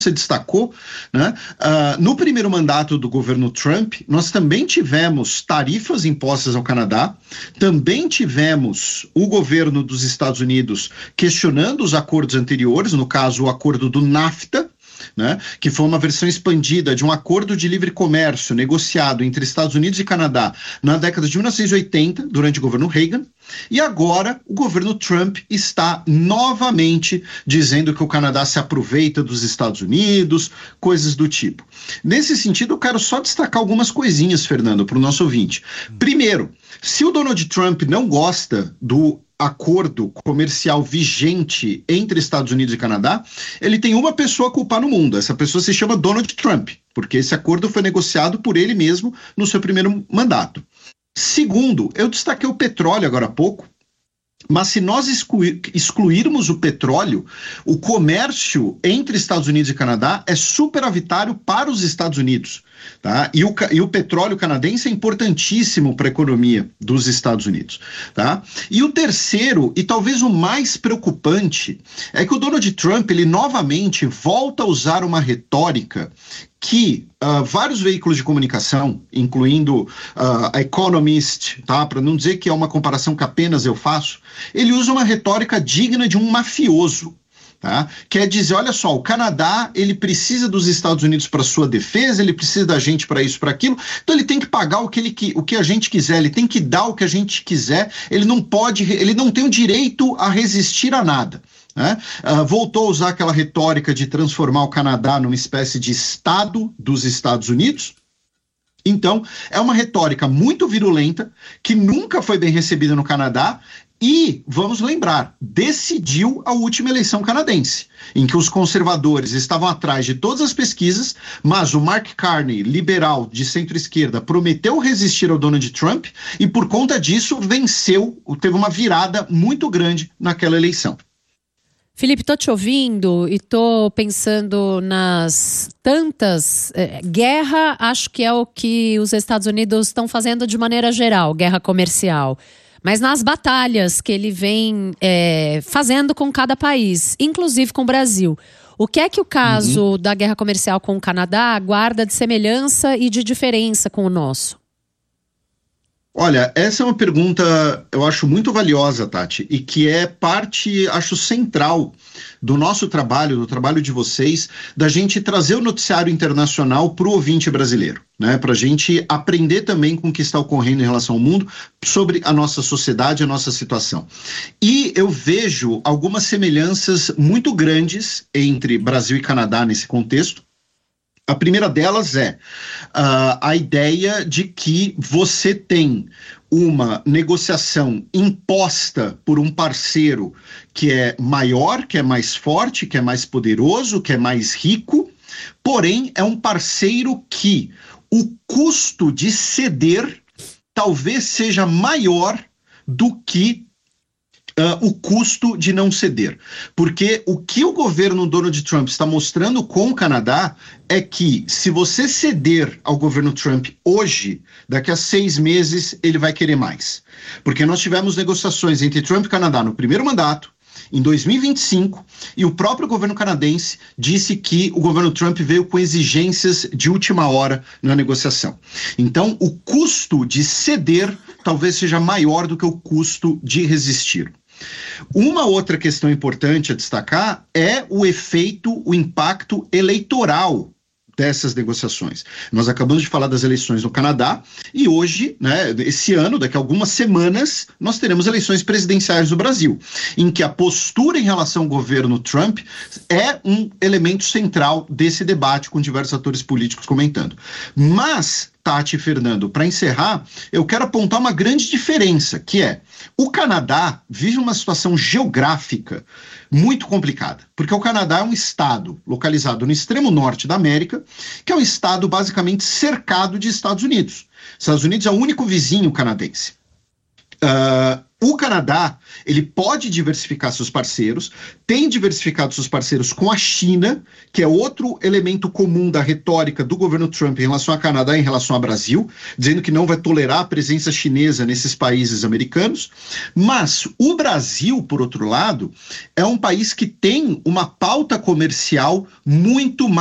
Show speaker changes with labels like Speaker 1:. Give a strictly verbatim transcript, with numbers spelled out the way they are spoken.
Speaker 1: você destacou, né? Uh, no primeiro mandato do governo Trump, nós também tivemos tarifas impostas ao Canadá, também tivemos o governo dos Estados Unidos questionando os acordos anteriores, no caso o acordo do NAFTA, né, que foi uma versão expandida de um acordo de livre comércio negociado entre Estados Unidos e Canadá na década de mil novecentos e oitenta, durante o governo Reagan, e agora o governo Trump está novamente dizendo que o Canadá se aproveita dos Estados Unidos, coisas do tipo. Nesse sentido, eu quero só destacar algumas coisinhas, Fernando, para o nosso ouvinte. Primeiro, se o Donald Trump não gosta do acordo comercial vigente entre Estados Unidos e Canadá, ele tem uma pessoa a culpar no mundo. Essa pessoa se chama Donald Trump, porque esse acordo foi negociado por ele mesmo no seu primeiro mandato. Segundo, eu destaquei o petróleo agora há pouco, mas se nós excluir, excluirmos o petróleo, o comércio entre Estados Unidos e Canadá é superavitário para os Estados Unidos. Tá? E, o, e o petróleo canadense é importantíssimo para a economia dos Estados Unidos. Tá? E o terceiro, e talvez o mais preocupante, é que o Donald Trump, ele novamente volta a usar uma retórica que uh, vários veículos de comunicação, incluindo uh, a Economist, tá? Para não dizer que é uma comparação que apenas eu faço, ele usa uma retórica digna de um mafioso. Tá? Quer dizer, olha só, o Canadá, ele precisa dos Estados Unidos para sua defesa, ele precisa da gente para isso, para aquilo, então ele tem que pagar o que, ele, o que a gente quiser, ele tem que dar o que a gente quiser, ele não pode, ele não tem o direito a resistir a nada. Né? Uh, voltou a usar aquela retórica de transformar o Canadá numa espécie de Estado dos Estados Unidos. Então, é uma retórica muito virulenta, que nunca foi bem recebida no Canadá. E, vamos lembrar, decidiu a última eleição canadense, em que os conservadores estavam atrás de todas as pesquisas, mas o Mark Carney, liberal de centro-esquerda, prometeu resistir ao Donald Trump e, por conta disso, venceu, teve uma virada muito grande naquela eleição.
Speaker 2: Felipe, estou te ouvindo e estou pensando nas tantas... Eh, guerra, acho que é o que os Estados Unidos estão fazendo de maneira geral, guerra comercial. Mas nas batalhas que ele vem é, fazendo com cada país, inclusive com o Brasil. O que é que o caso uhum. da guerra comercial com o Canadá guarda de semelhança e de diferença com o nosso?
Speaker 1: Olha, essa é uma pergunta, eu acho, muito valiosa, Tati, e que é parte, acho, central do nosso trabalho, do trabalho de vocês, da gente trazer o noticiário internacional para o ouvinte brasileiro, né? Para a gente aprender também com o que está ocorrendo em relação ao mundo, sobre a nossa sociedade, a nossa situação. E eu vejo algumas semelhanças muito grandes entre Brasil e Canadá nesse contexto. A primeira delas é uh, a ideia de que você tem uma negociação imposta por um parceiro que é maior, que é mais forte, que é mais poderoso, que é mais rico, porém é um parceiro que o custo de ceder talvez seja maior do que Uh, o custo de não ceder. Porque o que o governo Donald Trump está mostrando com o Canadá é que, se você ceder ao governo Trump hoje, daqui a seis meses ele vai querer mais. Porque nós tivemos negociações entre Trump e Canadá no primeiro mandato, em dois mil e vinte e cinco, e o próprio governo canadense disse que o governo Trump veio com exigências de última hora na negociação. Então, o custo de ceder talvez seja maior do que o custo de resistir. Uma outra questão importante a destacar é o efeito, o impacto eleitoral dessas negociações. Nós acabamos de falar das eleições no Canadá e hoje, né, esse ano, daqui a algumas semanas, nós teremos eleições presidenciais no Brasil, em que a postura em relação ao governo Trump é um elemento central desse debate, com diversos atores políticos comentando. Mas, Tati e Fernando, para encerrar, eu quero apontar uma grande diferença, que é o Canadá vive uma situação geográfica muito complicada, porque o Canadá é um estado localizado no extremo norte da América, que é um estado basicamente cercado de Estados Unidos. Estados Unidos é o único vizinho canadense. Uh, O Canadá, ele pode diversificar seus parceiros, tem diversificado seus parceiros com a China, que é outro elemento comum da retórica do governo Trump em relação ao Canadá e em relação ao Brasil, dizendo que não vai tolerar a presença chinesa nesses países americanos. Mas o Brasil, por outro lado, é um país que tem uma pauta comercial muito mais